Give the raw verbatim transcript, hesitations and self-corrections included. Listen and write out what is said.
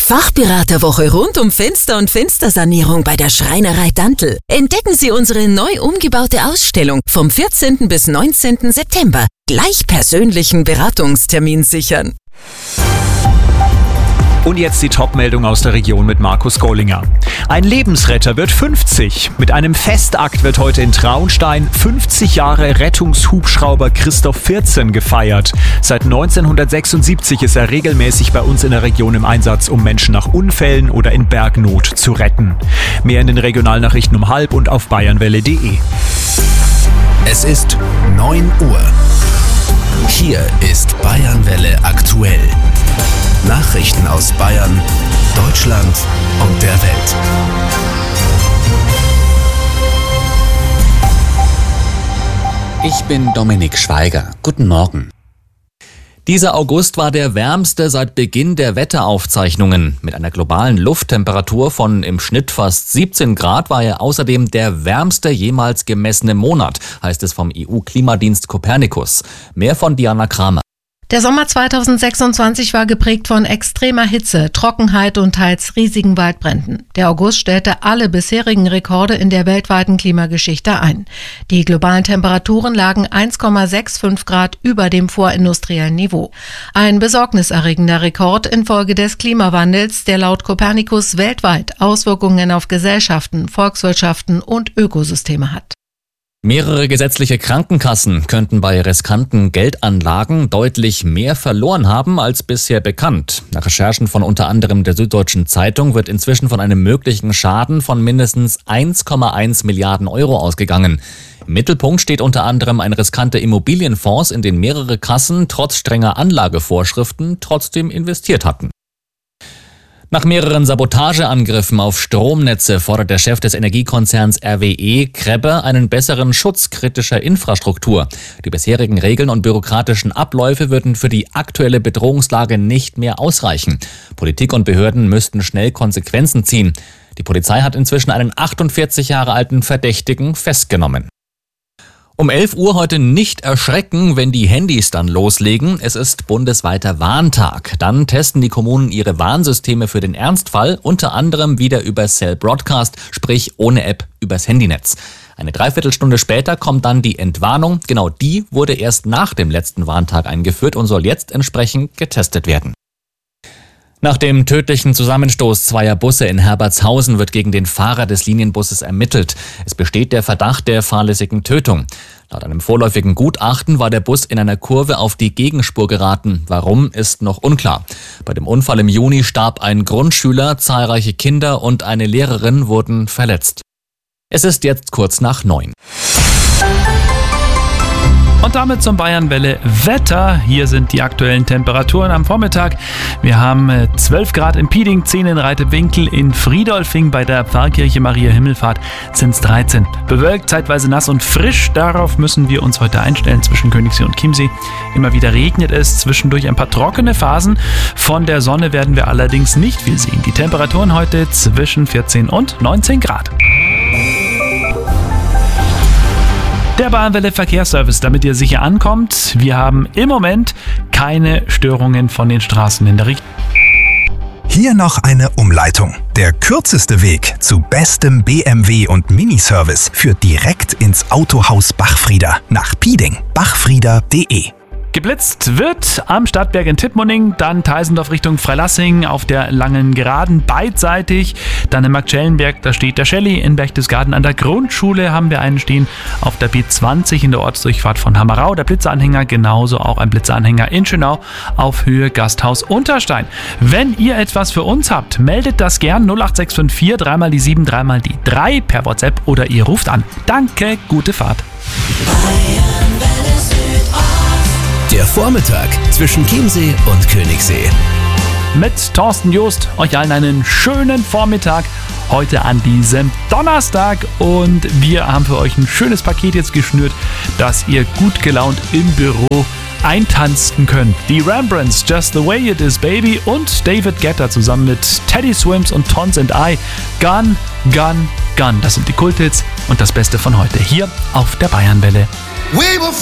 Fachberaterwoche rund um Fenster- und Fenstersanierung bei der Schreinerei Dantl. Entdecken Sie unsere neu umgebaute Ausstellung vom vierzehnten bis neunzehnten September. Gleich persönlichen Beratungstermin sichern. Und jetzt die Top-Meldung aus der Region mit Markus Gollinger. Ein Lebensretter wird fünfzig. Mit einem Festakt wird heute in Traunstein fünfzig Jahre Rettungshubschrauber Christoph vierzehn gefeiert. Seit neunzehnhundertsechsundsiebzig ist er regelmäßig bei uns in der Region im Einsatz, um Menschen nach Unfällen oder in Bergnot zu retten. Mehr in den Regionalnachrichten um halb und auf bayernwelle punkt de. Es ist neun Uhr. Hier ist Bayernwelle aktuell. Nachrichten aus Bayern, Deutschland und der Welt. Ich bin Dominik Schweiger. Guten Morgen. Dieser August war der wärmste seit Beginn der Wetteraufzeichnungen. Mit einer globalen Lufttemperatur von im Schnitt fast siebzehn Grad war er außerdem der wärmste jemals gemessene Monat, heißt es vom E U-Klimadienst Copernicus. Mehr von Diana Kramer. Der Sommer zweitausendsechsundzwanzig war geprägt von extremer Hitze, Trockenheit und teils riesigen Waldbränden. Der August stellte alle bisherigen Rekorde in der weltweiten Klimageschichte ein. Die globalen Temperaturen lagen eins Komma fünfundsechzig Grad über dem vorindustriellen Niveau. Ein besorgniserregender Rekord infolge des Klimawandels, der laut Copernicus weltweit Auswirkungen auf Gesellschaften, Volkswirtschaften und Ökosysteme hat. Mehrere gesetzliche Krankenkassen könnten bei riskanten Geldanlagen deutlich mehr verloren haben als bisher bekannt. Nach Recherchen von unter anderem der Süddeutschen Zeitung wird inzwischen von einem möglichen Schaden von mindestens eins Komma eins Milliarden Euro ausgegangen. Im Mittelpunkt steht unter anderem ein riskanter Immobilienfonds, in den mehrere Kassen trotz strenger Anlagevorschriften trotzdem investiert hatten. Nach mehreren Sabotageangriffen auf Stromnetze fordert der Chef des Energiekonzerns R W E, Krebbe, einen besseren Schutz kritischer Infrastruktur. Die bisherigen Regeln und bürokratischen Abläufe würden für die aktuelle Bedrohungslage nicht mehr ausreichen. Politik und Behörden müssten schnell Konsequenzen ziehen. Die Polizei hat inzwischen einen achtundvierzig Jahre alten Verdächtigen festgenommen. Um elf Uhr heute nicht erschrecken, wenn die Handys dann loslegen. Es ist bundesweiter Warntag. Dann testen die Kommunen ihre Warnsysteme für den Ernstfall, unter anderem wieder über Cell Broadcast, sprich ohne App übers Handynetz. Eine Dreiviertelstunde später kommt dann die Entwarnung. Genau die wurde erst nach dem letzten Warntag eingeführt und soll jetzt entsprechend getestet werden. Nach dem tödlichen Zusammenstoß zweier Busse in Herbertshausen wird gegen den Fahrer des Linienbusses ermittelt. Es besteht der Verdacht der fahrlässigen Tötung. Laut einem vorläufigen Gutachten war der Bus in einer Kurve auf die Gegenspur geraten. Warum, ist noch unklar. Bei dem Unfall im Juni starb ein Grundschüler, zahlreiche Kinder und eine Lehrerin wurden verletzt. Es ist jetzt kurz nach neun. Und damit zum Bayernwelle Wetter. Hier sind die aktuellen Temperaturen am Vormittag. Wir haben zwölf Grad in Pieding, zehn in Reitewinkel, in Friedolfing bei der Pfarrkirche Maria Himmelfahrt sind es dreizehn. Bewölkt, zeitweise nass und frisch. Darauf müssen wir uns heute einstellen zwischen Königssee und Chiemsee. Immer wieder regnet es, zwischendurch ein paar trockene Phasen. Von der Sonne werden wir allerdings nicht viel sehen. Die Temperaturen heute zwischen vierzehn und neunzehn Grad. Der Bayernwelle Verkehrsservice, damit ihr sicher ankommt. Wir haben im Moment keine Störungen von den Straßen in der Region. Hier noch eine Umleitung. Der kürzeste Weg zu bestem B M W und Miniservice führt direkt ins Autohaus Bachfrieder nach Pieding. bachfrieder punkt de. Geblitzt wird am Stadtberg in Tittmoning, dann Teisendorf Richtung Freilassing auf der langen Geraden beidseitig. Dann in Marktschellenberg, da steht der Shelly. In Berchtesgaden an der Grundschule haben wir einen stehen. Auf der B zwanzig in der Ortsdurchfahrt von Hammerau, der Blitzeranhänger, genauso auch ein Blitzeranhänger in Schönau auf Höhe Gasthaus Unterstein. Wenn ihr etwas für uns habt, meldet das gern null acht sechs fünf vier, dreimal die sieben, dreimal die drei per WhatsApp oder ihr ruft an. Danke, gute Fahrt. Der Vormittag zwischen Chiemsee und Königssee. Mit Thorsten Joost euch allen einen schönen Vormittag heute an diesem Donnerstag und wir haben für euch ein schönes Paket jetzt geschnürt, dass ihr gut gelaunt im Büro eintanzen könnt. Die Rembrandts, Just the Way It Is Baby und David Guetta zusammen mit Teddy Swims und Tons and I, Gun, Gun, Gun. Das sind die Kulthits und das Beste von heute hier auf der Bayernwelle.